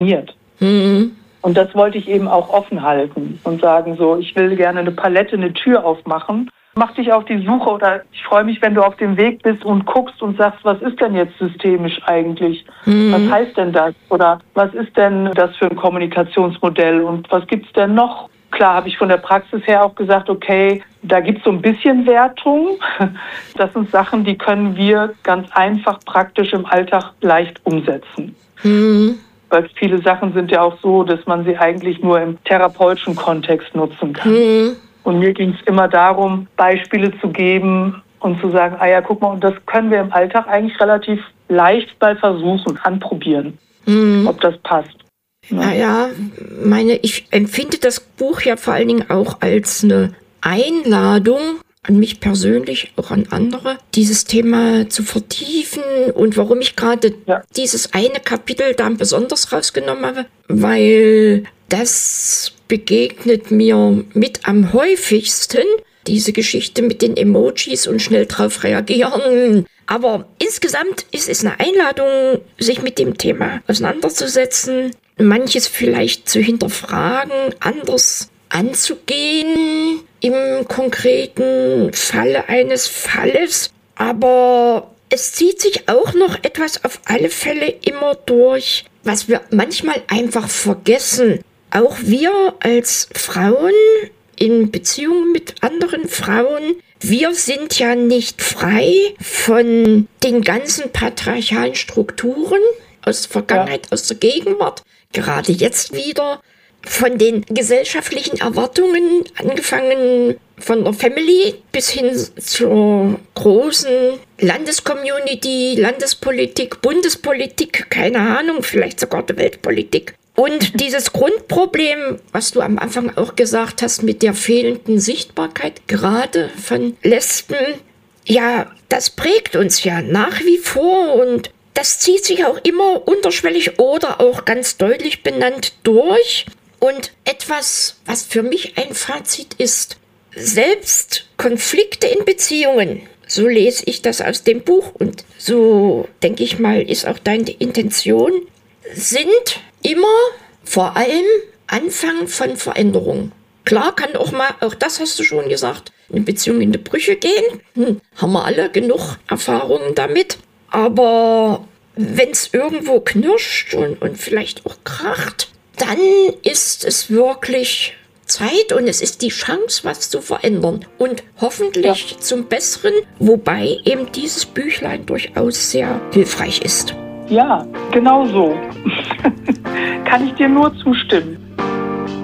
Mhm. Und das wollte ich eben auch offen halten und sagen so, ich will gerne eine Palette, eine Tür aufmachen. Mach dich auf die Suche oder ich freue mich, wenn du auf dem Weg bist und guckst und sagst, was ist denn jetzt systemisch eigentlich? Was heißt denn das? Oder was ist denn das für ein Kommunikationsmodell und was gibt's denn noch? Klar habe ich von der Praxis her auch gesagt, okay, da gibt's so ein bisschen Wertung. Das sind Sachen, die können wir ganz einfach praktisch im Alltag leicht umsetzen. Weil viele Sachen sind ja auch so, dass man sie eigentlich nur im therapeutischen Kontext nutzen kann. Und mir ging es immer darum, Beispiele zu geben und zu sagen, ah ja, guck mal, und das können wir im Alltag eigentlich relativ leicht mal versuchen, anprobieren, ob das passt. Naja, ich empfinde das Buch ja vor allen Dingen auch als eine Einladung an mich persönlich, auch an andere, dieses Thema zu vertiefen und warum ich gerade dieses eine Kapitel da besonders rausgenommen habe, weil das begegnet mir mit am häufigsten, diese Geschichte mit den Emojis und schnell drauf reagieren. Aber insgesamt ist es eine Einladung, sich mit dem Thema auseinanderzusetzen, manches vielleicht zu hinterfragen, anders anzugehen im konkreten Falle eines Falles. Aber es zieht sich auch noch etwas auf alle Fälle immer durch, was wir manchmal einfach vergessen. Auch wir als Frauen in Beziehungen mit anderen Frauen, wir sind ja nicht frei von den ganzen patriarchalen Strukturen aus der Vergangenheit, aus der Gegenwart, gerade jetzt wieder, von den gesellschaftlichen Erwartungen, angefangen von der Family bis hin zur großen Landescommunity, Landespolitik, Bundespolitik, keine Ahnung, vielleicht sogar der Weltpolitik. Und dieses Grundproblem, was du am Anfang auch gesagt hast, mit der fehlenden Sichtbarkeit, gerade von Lesben, ja, das prägt uns ja nach wie vor und das zieht sich auch immer unterschwellig oder auch ganz deutlich benannt durch. Und etwas, was für mich ein Fazit ist, selbst Konflikte in Beziehungen, so lese ich das aus dem Buch und so, denke ich mal, ist auch deine Intention, sind immer vor allem Anfang von Veränderung. Klar kann auch mal, auch das hast du schon gesagt, eine Beziehung in die Brüche gehen. Haben wir alle genug Erfahrungen damit. Aber wenn es irgendwo knirscht und vielleicht auch kracht, dann ist es wirklich Zeit und es ist die Chance, was zu verändern. Und hoffentlich zum Besseren, wobei eben dieses Büchlein durchaus sehr hilfreich ist. Ja, genau so. Kann ich dir nur zustimmen.